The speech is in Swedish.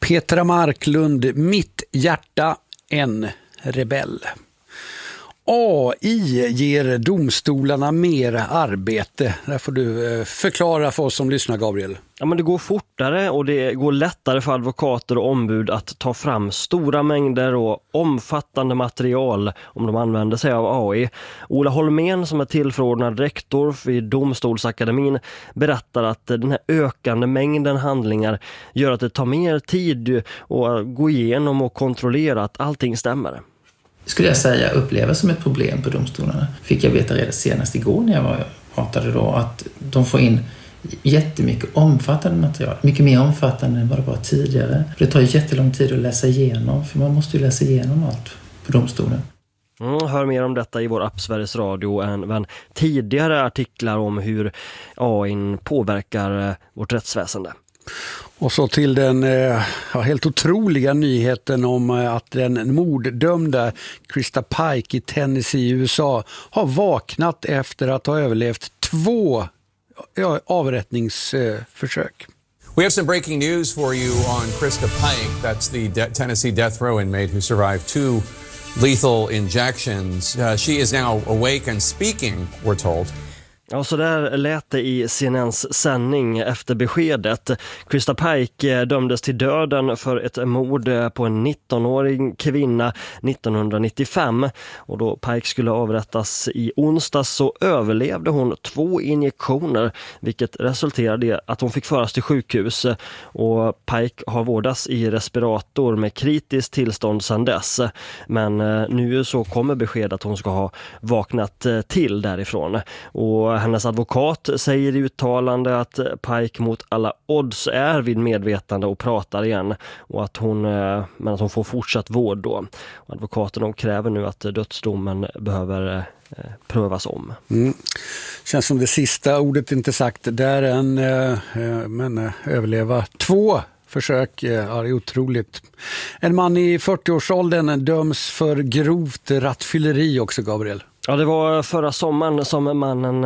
Petra Marklund, mitt hjärta, en rebell. AI ger domstolarna mer arbete. Där får du förklara för oss som lyssnar, Gabriel. Ja, men det går fortare och det går lättare för advokater och ombud att ta fram stora mängder och omfattande material om de använder sig av AI. Ola Holmén, som är tillförordnad rektor vid Domstolsakademin, berättar att den här ökande mängden handlingar gör att det tar mer tid att gå igenom och kontrollera att allting stämmer. Skulle jag säga upplever som ett problem på domstolarna. Fick jag veta redan senast igår när jag pratade då att de får in jättemycket omfattande material. Mycket mer omfattande än vad det var tidigare. Det tar jättelång tid att läsa igenom, för man måste ju läsa igenom allt på domstolen. Hör mer om detta i vår app Sveriges Radio än tidigare artiklar om hur AI påverkar vårt rättsväsende. Och så till den helt otroliga nyheten om att den morddömda Krista Pike i Tennessee i USA har vaknat efter att ha överlevt 2 avrättningsförsök. We have some breaking news for you on Krista Pike. That's the Tennessee death row inmate who survived 2 lethal injections. She is now awake and speaking, we're told. Ja, så där lät det i CNNs sändning efter beskedet. Krista Pike dömdes till döden för ett mord på en 19-årig kvinna 1995. Och då Pike skulle avrättas i onsdags så överlevde hon 2 injektioner, vilket resulterade i att hon fick föras till sjukhus. Och Pike har vårdats i respirator med kritiskt tillstånd sedan dess. Men nu så kommer besked att hon ska ha vaknat till därifrån. Och hennes advokat säger i uttalande att Pike mot alla odds är vid medvetande och pratar igen, och att hon får fortsatt vård då. Och advokaten kräver nu att dödsdomen behöver prövas om. Känns som det sista ordet inte sagt där än, men överleva 2 försök är otroligt. En man i 40-årsåldern döms för grovt rattfylleri också, Gabriel. Ja, det var förra sommaren som mannen